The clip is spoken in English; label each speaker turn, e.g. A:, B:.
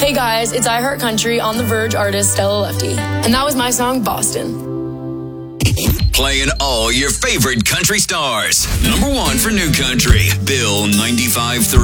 A: Hey guys, it's I Heart Country on The Verge artist Stella Lefty. And that was my song, Boston.
B: Playing all your favorite country stars. Number 1 for New Country, Bill 95.3.